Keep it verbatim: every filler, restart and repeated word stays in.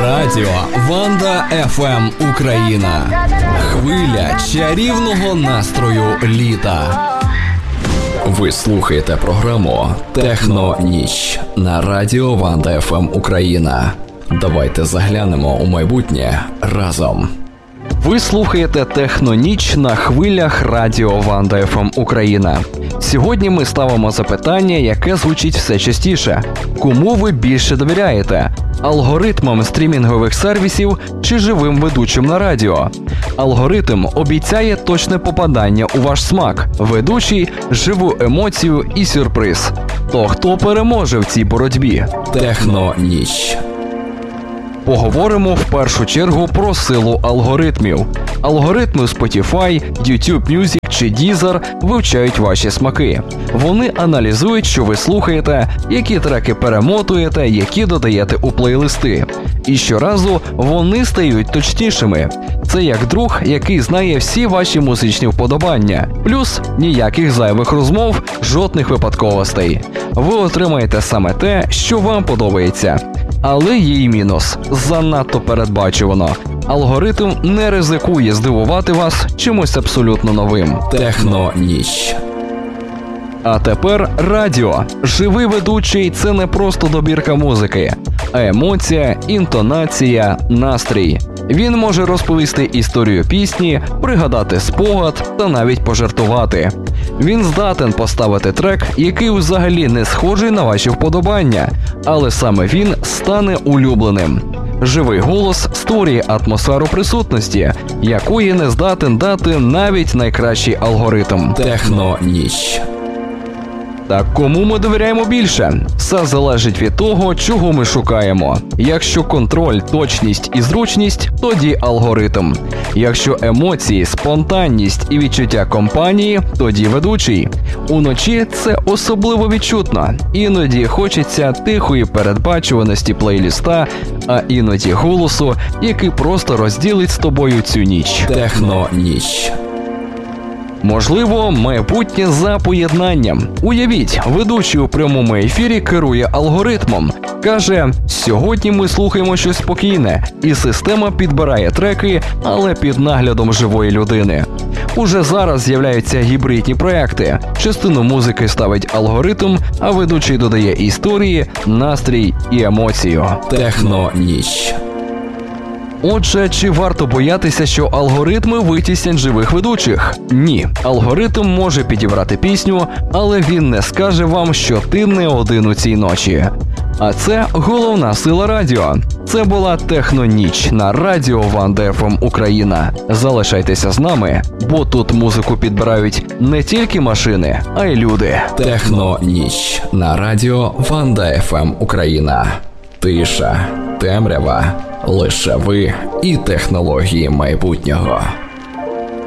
Радіо Ванда еф ем Україна. Хвиля чарівного настрою літа. Ви слухаєте програму «Техно-ніч» на Радіо Ванда еф ем Україна. Давайте заглянемо у майбутнє разом. Ви слухаєте «Техно-ніч» на хвилях Радіо Ванда еф ем Україна. Сьогодні ми ставимо запитання, яке звучить все частіше. Кому ви більше довіряєте? Алгоритмам стрімінгових сервісів чи живим ведучим на радіо? Алгоритм обіцяє точне попадання у ваш смак, ведучий – живу емоцію і сюрприз. То хто переможе в цій боротьбі? Техно-ніч. Поговоримо в першу чергу про силу алгоритмів. Алгоритми Spotify, YouTube Music чи Deezer вивчають ваші смаки. Вони аналізують, що ви слухаєте, які треки перемотуєте, які додаєте у плейлисти. І щоразу вони стають точнішими. Це як друг, який знає всі ваші музичні вподобання. Плюс ніяких зайвих розмов, жодних випадковостей. Ви отримаєте саме те, що вам подобається. Але є й мінус – занадто передбачувано. Алгоритм не ризикує здивувати вас чимось абсолютно новим. Техно-ніч. А тепер радіо. Живий ведучий – це не просто добірка музики, а емоція, інтонація, настрій. Він може розповісти історію пісні, пригадати спогад та навіть пожартувати. Він здатен поставити трек, який взагалі не схожий на ваші вподобання, але саме він стане улюбленим. Живий голос створює атмосферу присутності, якої не здатен дати навіть найкращий алгоритм. Техно-ніч. Так кому ми довіряємо більше? Все залежить від того, чого ми шукаємо. Якщо контроль, точність і зручність, тоді алгоритм. Якщо емоції, спонтанність і відчуття компанії, тоді ведучий. Уночі це особливо відчутно. Іноді хочеться тихої передбачуваності плейліста, а іноді голосу, який просто розділить з тобою цю ніч. Техно-ніч. Можливо, майбутнє за поєднанням. Уявіть, ведучий у прямому ефірі керує алгоритмом. Каже, сьогодні ми слухаємо щось спокійне, і система підбирає треки, але під наглядом живої людини. Уже зараз з'являються гібридні проекти. Частину музики ставить алгоритм, а ведучий додає історії, настрій і емоцію. Техно-ніч. Отже, чи варто боятися, що алгоритми витіснять живих ведучих? Ні. Алгоритм може підібрати пісню, але він не скаже вам, що ти не один у цій ночі. А це головна сила радіо. Це була Техно-ніч на Радіо Ванда еф ем Україна. Залишайтеся з нами, бо тут музику підбирають не тільки машини, а й люди. Техно-ніч на Радіо Ванда еф ем Україна. Тиша, темрява, лише ви і технології майбутнього.